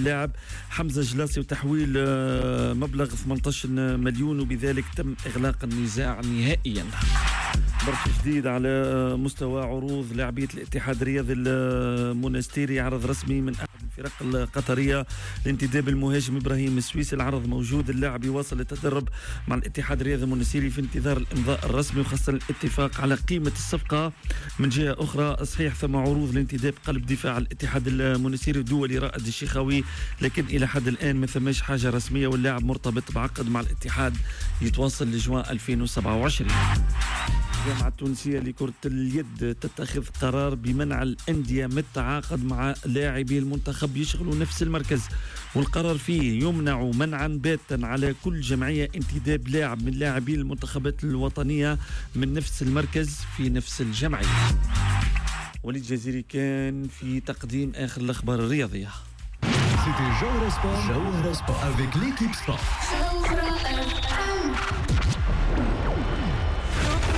اللاعب حمزة جلاسي وتحويل مبلغ 18 مليون، وبذلك تم إغلاق النزاع نهائيا. برش جديد على مستوى عروض لاعبية الاتحاد الرياضي المونستيري، عرض رسمي من أحد الفرق القطرية لانتداب المهاجم إبراهيم السويسي. العرض موجود، اللاعب يواصل التدرب مع الاتحاد الرياضي المونستيري في انتظار الإمضاء الرسمي وخاصة الاتفاق على قيمة الصفقة. من جهة أخرى صحيح ثم عروض لانتداب قلب دفاع الاتحاد المونستيري الدولي رائد الشيخاوي، لكن إلى حد الآن ما ثماش حاجة رسمية، واللاعب مرتبط بعقد مع الاتحاد يتواصل لجوان 2027. الجامعة التونسية لكرة اليد تتخذ قرار بمنع الأندية من التعاقد مع لاعبي المنتخب يشغلوا نفس المركز، والقرار فيه يمنع منعا باتا على كل جمعية انتداب لاعب من لاعبي المنتخبات الوطنية من نفس المركز في نفس الجمعية. وليد جزيري كان في تقديم آخر الأخبار الرياضية. C'était Jawhara Sport avec l'équipe Sport.